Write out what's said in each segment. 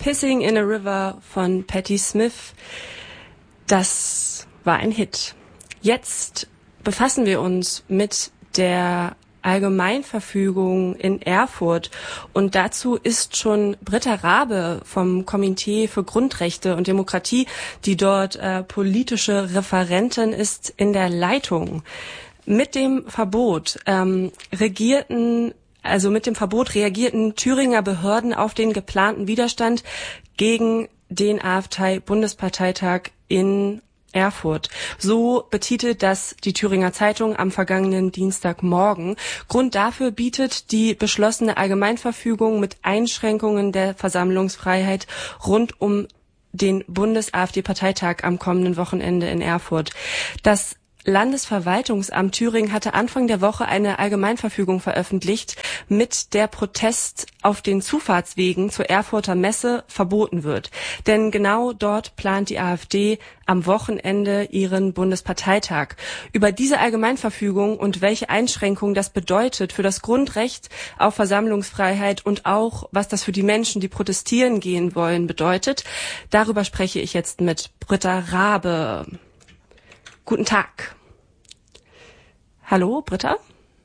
Pissing in a River von Patti Smith. Das war ein Hit. Jetzt befassen wir uns mit der Allgemeinverfügung in Erfurt. Und dazu ist schon Britta Rabe vom Komitee für Grundrechte und Demokratie, die dort politische Referentin ist, in der Leitung. Mit dem Verbot reagierten Thüringer Behörden auf den geplanten Widerstand gegen den AfD-Bundesparteitag in Erfurt. So betitelt das die Thüringer Zeitung am vergangenen Dienstagmorgen. Grund dafür bietet die beschlossene Allgemeinverfügung mit Einschränkungen der Versammlungsfreiheit rund um den Bundes-AfD-Parteitag am kommenden Wochenende in Erfurt. Das Landesverwaltungsamt Thüringen hatte Anfang der Woche eine Allgemeinverfügung veröffentlicht, mit der Protest auf den Zufahrtswegen zur Erfurter Messe verboten wird. Denn genau dort plant die AfD am Wochenende ihren Bundesparteitag. Über diese Allgemeinverfügung und welche Einschränkungen das bedeutet für das Grundrecht auf Versammlungsfreiheit und auch, was das für die Menschen, die protestieren gehen wollen, bedeutet, darüber spreche ich jetzt mit Britta Rabe. Guten Tag. Hallo, Britta?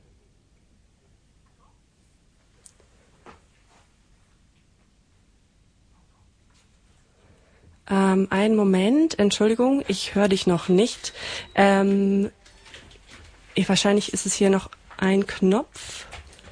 Einen Moment, Entschuldigung, ich höre dich noch nicht. Wahrscheinlich ist es hier noch ein Knopf.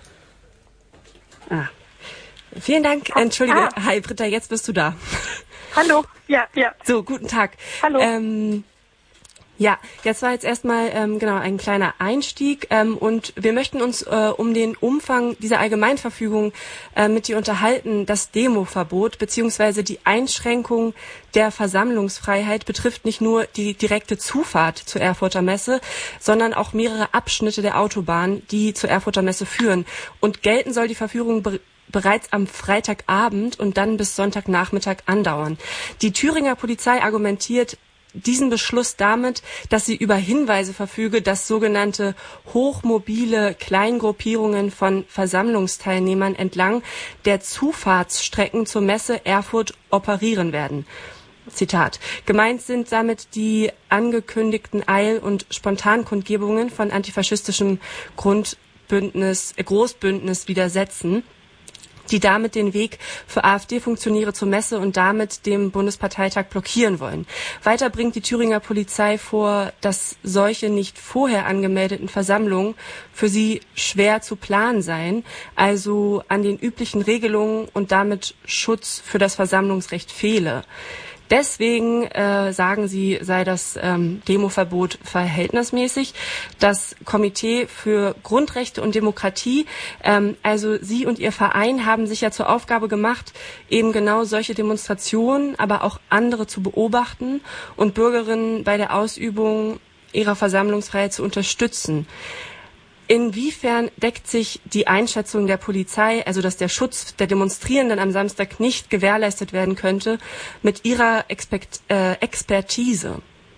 Vielen Dank, entschuldige. Hi, Britta, jetzt bist du da. Hallo, ja. So, guten Tag. Hallo. Jetzt war jetzt erstmal ein kleiner Einstieg und wir möchten uns um den Umfang dieser Allgemeinverfügung mit dir unterhalten. Das Demoverbot bzw. die Einschränkung der Versammlungsfreiheit betrifft nicht nur die direkte Zufahrt zur Erfurter Messe, sondern auch mehrere Abschnitte der Autobahn, die zur Erfurter Messe führen. Und gelten soll die Verfügung bereits am Freitagabend und dann bis Sonntagnachmittag andauern. Die Thüringer Polizei argumentiert diesen Beschluss damit, dass sie über Hinweise verfüge, dass sogenannte hochmobile Kleingruppierungen von Versammlungsteilnehmern entlang der Zufahrtsstrecken zur Messe Erfurt operieren werden. Zitat. Gemeint sind damit die angekündigten Eil- und Spontankundgebungen von antifaschistischem Großbündnis Widersetzen, die damit den Weg für AfD-Funktionäre zur Messe und damit dem Bundesparteitag blockieren wollen. Weiter bringt die Thüringer Polizei vor, dass solche nicht vorher angemeldeten Versammlungen für sie schwer zu planen seien, also an den üblichen Regelungen und damit Schutz für das Versammlungsrecht fehle. Deswegen sagen sie, sei das Demoverbot verhältnismäßig. Das Komitee für Grundrechte und Demokratie, also Sie und Ihr Verein, haben sich ja zur Aufgabe gemacht, eben genau solche Demonstrationen, aber auch andere zu beobachten und Bürgerinnen bei der Ausübung ihrer Versammlungsfreiheit zu unterstützen. Inwiefern deckt sich die Einschätzung der Polizei, also dass der Schutz der Demonstrierenden am Samstag nicht gewährleistet werden könnte, mit Ihrer Expertise?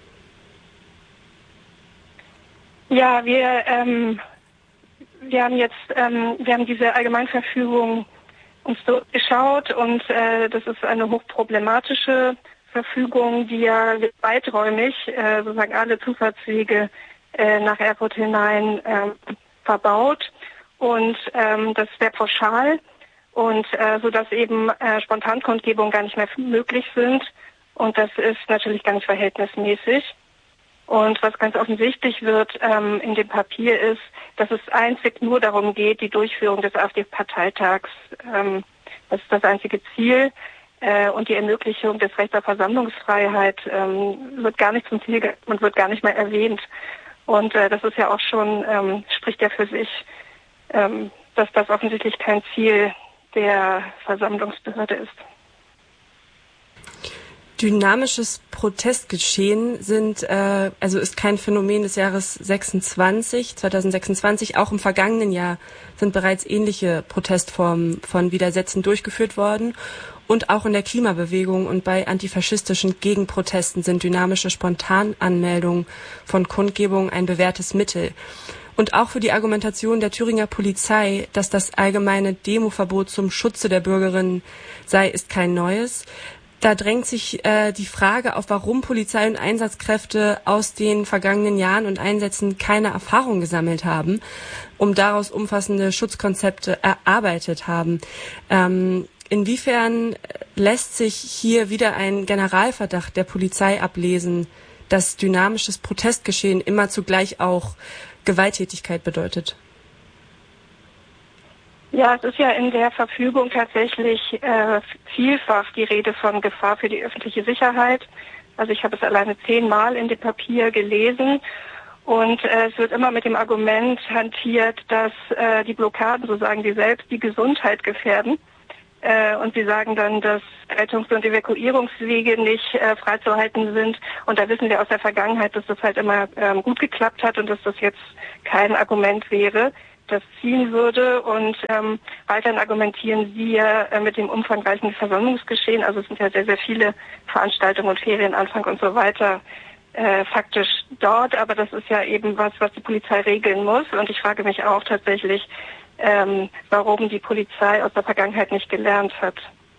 Ja, wir haben diese Allgemeinverfügung uns durchgeschaut und das ist eine hochproblematische Verfügung, die ja weiträumig sozusagen alle Zufahrtswege nach Erfurt hinein verbaut und das ist sehr pauschal und so dass eben Spontankundgebungen gar nicht mehr möglich sind und das ist natürlich gar nicht verhältnismäßig. Und was ganz offensichtlich wird in dem Papier ist, dass es einzig nur darum geht, die Durchführung des AfD-Parteitags. Das ist das einzige Ziel. Und die Ermöglichung des Rechts auf Versammlungsfreiheit wird gar nicht zum Ziel und wird gar nicht mehr erwähnt. Und das ist ja auch schon, spricht ja für sich, dass das offensichtlich kein Ziel der Versammlungsbehörde ist. Dynamisches Protestgeschehen ist kein Phänomen des Jahres 2026. Auch im vergangenen Jahr sind bereits ähnliche Protestformen von Widersetzen durchgeführt worden. Und auch in der Klimabewegung und bei antifaschistischen Gegenprotesten sind dynamische Spontananmeldungen von Kundgebungen ein bewährtes Mittel. Und auch für die Argumentation der Thüringer Polizei, dass das allgemeine Demoverbot zum Schutze der Bürgerinnen sei, ist kein neues. Da drängt sich die Frage auf, warum Polizei und Einsatzkräfte aus den vergangenen Jahren und Einsätzen keine Erfahrung gesammelt haben, um daraus umfassende Schutzkonzepte erarbeitet haben. Inwiefern lässt sich hier wieder ein Generalverdacht der Polizei ablesen, dass dynamisches Protestgeschehen immer zugleich auch Gewalttätigkeit bedeutet? Ja, es ist ja in der Verfügung tatsächlich vielfach die Rede von Gefahr für die öffentliche Sicherheit. Also ich habe es alleine 10-mal in dem Papier gelesen und es wird immer mit dem Argument hantiert, dass die Blockaden, so sagen die selbst, die Gesundheit gefährden. Und sie sagen dann, dass Rettungs- und Evakuierungswege nicht freizuhalten sind. Und da wissen wir aus der Vergangenheit, dass das halt immer gut geklappt hat und dass das jetzt kein Argument wäre, das ziehen würde. Und weiterhin argumentieren wir mit dem umfangreichen Versammlungsgeschehen, also es sind ja sehr, sehr viele Veranstaltungen und Ferienanfang und so weiter, faktisch dort. Aber das ist ja eben was die Polizei regeln muss. Und ich frage mich auch tatsächlich, warum die Polizei aus der Vergangenheit nicht gelernt hat.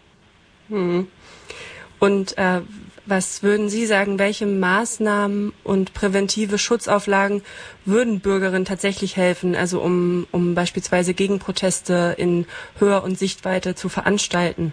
Und was würden Sie sagen, welche Maßnahmen und präventive Schutzauflagen würden Bürgerinnen tatsächlich helfen, also um beispielsweise Gegenproteste in Höhe und Sichtweite zu veranstalten?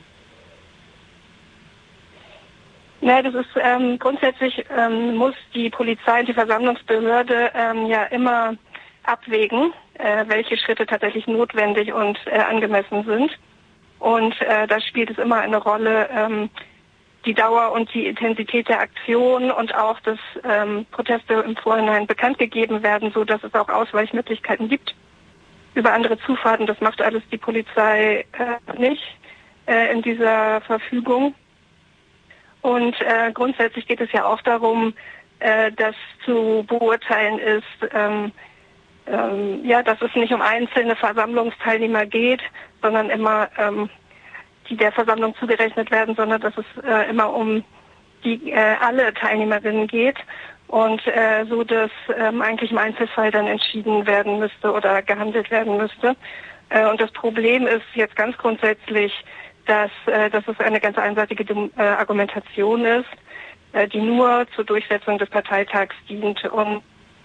Ja, das ist grundsätzlich muss die Polizei und die Versammlungsbehörde ja immer abwägen, welche Schritte tatsächlich notwendig und angemessen sind. Und da spielt es immer eine Rolle, die Dauer und die Intensität der Aktion und auch, dass Proteste im Vorhinein bekannt gegeben werden, so dass es auch Ausweichmöglichkeiten gibt über andere Zufahrten. Das macht alles die Polizei nicht in dieser Verfügung. Und grundsätzlich geht es ja auch darum, dass zu beurteilen ist, dass es nicht um einzelne Versammlungsteilnehmer geht, sondern immer die der Versammlung zugerechnet werden, sondern dass es immer um die alle Teilnehmerinnen geht und so, dass eigentlich im Einzelfall dann entschieden werden müsste oder gehandelt werden müsste. Und das Problem ist jetzt ganz grundsätzlich, dass es eine ganz einseitige Argumentation ist, die nur zur Durchsetzung des Parteitags dient und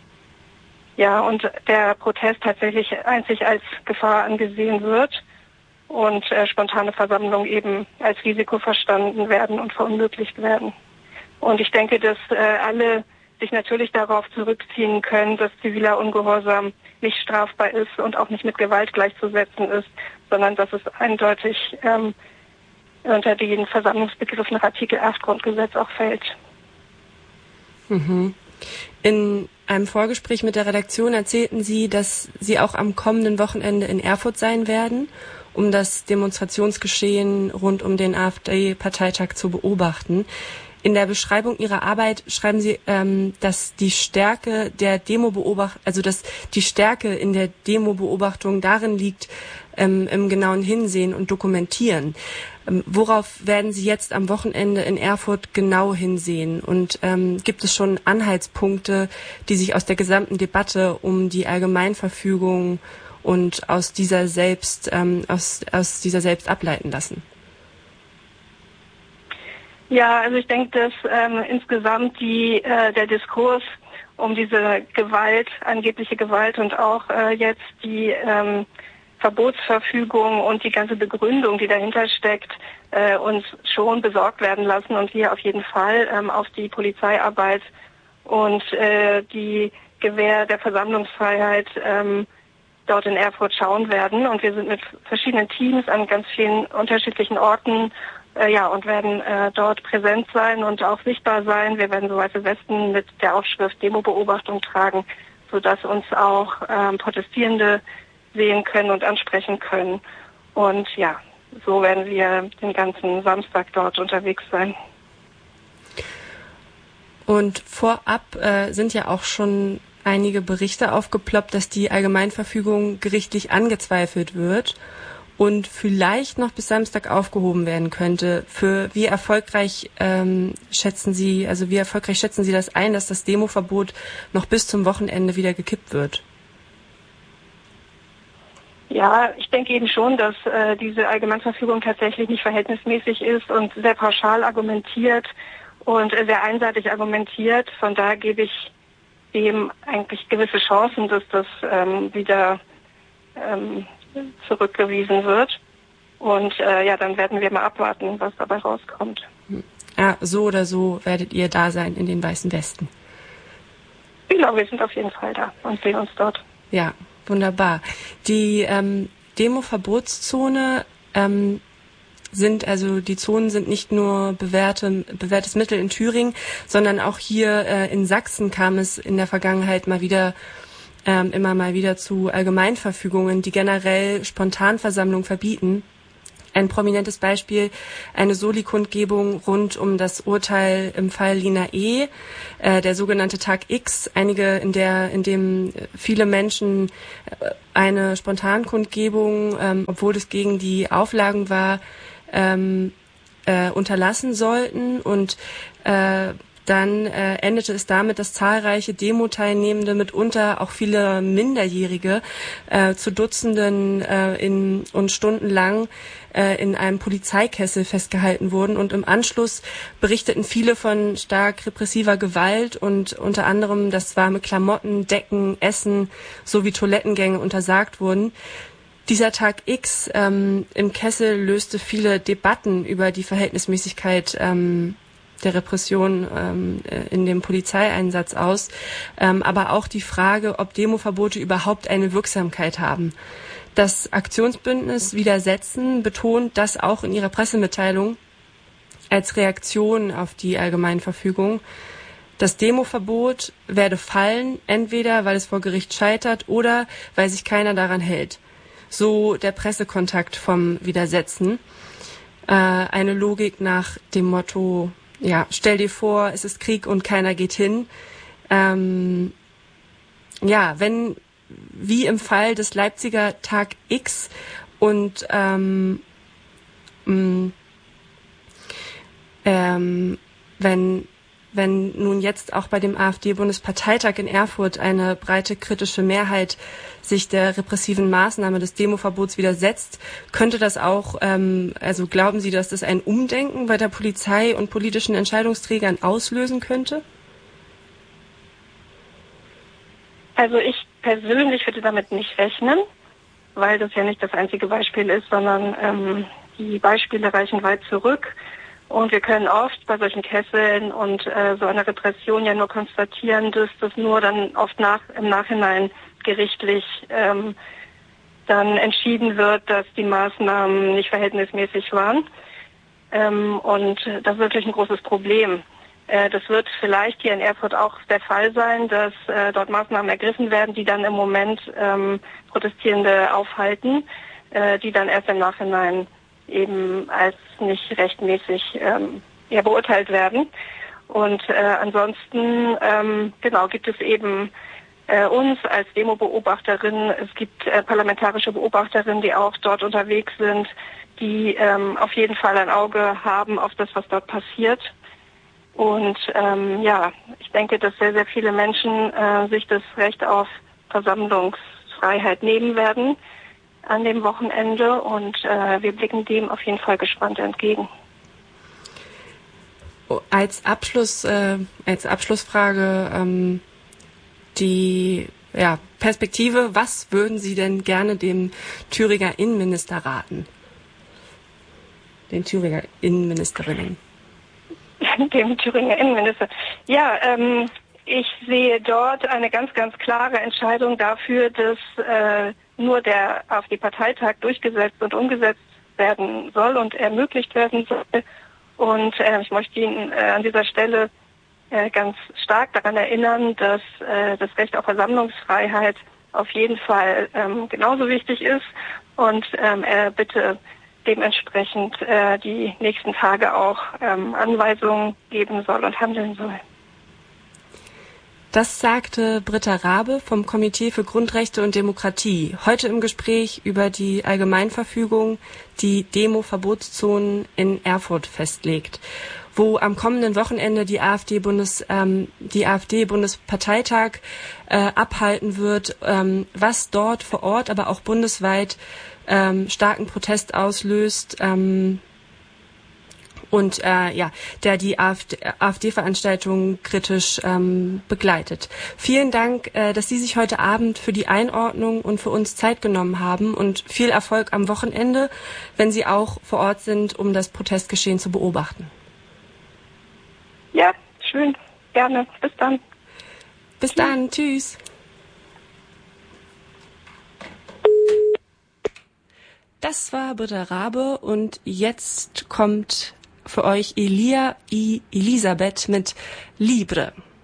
der Protest tatsächlich einzig als Gefahr angesehen wird und spontane Versammlungen eben als Risiko verstanden werden und verunmöglicht werden. Und ich denke, dass alle sich natürlich darauf zurückziehen können, dass ziviler Ungehorsam nicht strafbar ist und auch nicht mit Gewalt gleichzusetzen ist, sondern dass es eindeutig unter den Versammlungsbegriff nach Artikel 8 Grundgesetz auch fällt. In einem Vorgespräch mit der Redaktion erzählten Sie, dass Sie auch am kommenden Wochenende in Erfurt sein werden, um das Demonstrationsgeschehen rund um den AfD-Parteitag zu beobachten. In der Beschreibung Ihrer Arbeit schreiben Sie, dass die Stärke der dass die Stärke in der Demo-Beobachtung darin liegt, im genauen Hinsehen und Dokumentieren. Worauf werden Sie jetzt am Wochenende in Erfurt genau hinsehen? Und gibt es schon Anhaltspunkte, die sich aus der gesamten Debatte um die Allgemeinverfügung und aus dieser selbst ableiten lassen? Ja, also ich denke, dass insgesamt der Diskurs um diese Gewalt, angebliche Gewalt und auch jetzt die Verbotsverfügung und die ganze Begründung, die dahinter steckt, uns schon besorgt werden lassen und wir auf jeden Fall auf die Polizeiarbeit und die Gewähr der Versammlungsfreiheit dort in Erfurt schauen werden. Und wir sind mit verschiedenen Teams an ganz vielen unterschiedlichen Orten und werden dort präsent sein und auch sichtbar sein. Wir werden so weiße Westen mit der Aufschrift Demo-Beobachtung tragen, sodass uns auch Protestierende sehen können und ansprechen können. Und ja, so werden wir den ganzen Samstag dort unterwegs sein. Und vorab sind ja auch schon einige Berichte aufgeploppt, dass die Allgemeinverfügung gerichtlich angezweifelt wird und vielleicht noch bis Samstag aufgehoben werden könnte. Wie erfolgreich schätzen Sie das ein, dass das Demoverbot noch bis zum Wochenende wieder gekippt wird? Ja, ich denke eben schon, dass diese Allgemeinverfügung tatsächlich nicht verhältnismäßig ist und sehr pauschal argumentiert und sehr einseitig argumentiert. Von daher gebe ich dem eigentlich gewisse Chancen, dass das wieder zurückgewiesen wird. Und dann werden wir mal abwarten, was dabei rauskommt. Ja, so oder so werdet ihr da sein in den Weißen Westen. Genau, wir sind auf jeden Fall da und sehen uns dort. Ja, wunderbar. Die Demo-Verbotszone die Zonen sind nicht nur bewährtes Mittel in Thüringen, sondern auch hier in Sachsen kam es in der Vergangenheit immer mal wieder zu Allgemeinverfügungen, die generell Spontanversammlungen verbieten. Ein prominentes Beispiel, eine Soli-Kundgebung rund um das Urteil im Fall Lina E., der sogenannte Tag X, in dem viele Menschen eine Spontankundgebung, obwohl es gegen die Auflagen war, unterlassen sollten und dann endete es damit, dass zahlreiche Demo-Teilnehmende, mitunter auch viele Minderjährige, zu Dutzenden und stundenlang in einem Polizeikessel festgehalten wurden. Und im Anschluss berichteten viele von stark repressiver Gewalt und unter anderem, dass warme Klamotten, Decken, Essen sowie Toilettengänge untersagt wurden. Dieser Tag X im Kessel löste viele Debatten über die Verhältnismäßigkeit der Repression in dem Polizeieinsatz aus, aber auch die Frage, ob Demoverbote überhaupt eine Wirksamkeit haben. Das Aktionsbündnis Widersetzen betont das auch in ihrer Pressemitteilung als Reaktion auf die Allgemeinverfügung. Das Demoverbot werde fallen, entweder weil es vor Gericht scheitert oder weil sich keiner daran hält. So der Pressekontakt vom Widersetzen. Eine Logik nach dem Motto, ja, stell dir vor, es ist Krieg und keiner geht hin. Wie im Fall des Leipziger Tag X und wenn nun jetzt auch bei dem AfD-Bundesparteitag in Erfurt eine breite kritische Mehrheit sich der repressiven Maßnahme des Demoverbots widersetzt, könnte das auch, glauben Sie, dass das ein Umdenken bei der Polizei und politischen Entscheidungsträgern auslösen könnte? Also ich persönlich würde damit nicht rechnen, weil das ja nicht das einzige Beispiel ist, sondern die Beispiele reichen weit zurück. Und wir können oft bei solchen Kesseln und so einer Repression ja nur konstatieren, dass das nur dann oft im Nachhinein gerichtlich dann entschieden wird, dass die Maßnahmen nicht verhältnismäßig waren. Und das ist wirklich ein großes Problem. Das wird vielleicht hier in Erfurt auch der Fall sein, dass dort Maßnahmen ergriffen werden, die dann im Moment Protestierende aufhalten, die dann erst im Nachhinein eben als nicht rechtmäßig beurteilt werden. Und ansonsten gibt es eben uns als Demo-Beobachterin, es gibt parlamentarische Beobachterinnen, die auch dort unterwegs sind, die auf jeden Fall ein Auge haben auf das, was dort passiert. Und ich denke, dass sehr, sehr viele Menschen sich das Recht auf Versammlungsfreiheit nehmen werden an dem Wochenende und wir blicken dem auf jeden Fall gespannt entgegen. Als Abschlussfrage die Perspektive, was würden Sie denn gerne dem Thüringer Innenminister raten? Den Thüringer Innenministerinnen? Dem Thüringer Innenminister. Ja, ich sehe dort eine ganz, ganz klare Entscheidung dafür, dass nur der AfD-Parteitag durchgesetzt und umgesetzt werden soll und ermöglicht werden soll. Und ich möchte ihn an dieser Stelle ganz stark daran erinnern, dass das Recht auf Versammlungsfreiheit auf jeden Fall genauso wichtig ist und er bitte dementsprechend die nächsten Tage auch Anweisungen geben soll und handeln soll. Das sagte Britta Rabe vom Komitee für Grundrechte und Demokratie heute im Gespräch über die Allgemeinverfügung, die Demo-Verbotszonen in Erfurt festlegt. wo am kommenden Wochenende die AfD-Bundesparteitag abhalten wird, was dort vor Ort, aber auch bundesweit starken Protest auslöst. Der die AfD-Veranstaltung kritisch begleitet. Vielen Dank, dass Sie sich heute Abend für die Einordnung und für uns Zeit genommen haben und viel Erfolg am Wochenende, wenn Sie auch vor Ort sind, um das Protestgeschehen zu beobachten. Ja, schön. Gerne. Bis dann. Bis dann. Tschüss. Das war Britta Rabe und jetzt kommt für euch Elia I. Elisabeth mit Libre.